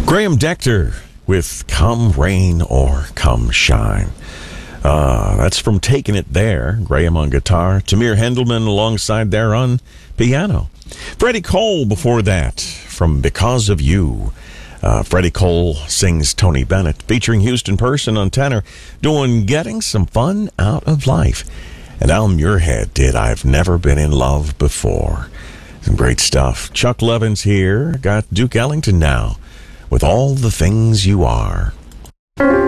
Graham Decter with Come Rain or Come Shine. That's from Taking It There. Graham on guitar. Tamir Hendelman alongside there on piano. Freddie Cole before that from Because of You. Freddie Cole sings Tony Bennett, featuring Houston Person on tenor, doing Getting Some Fun Out of Life. And Al Muirhead did I've Never Been in Love Before. Some great stuff. Chuck Levin's here. Got Duke Ellington now with All the Things You Are.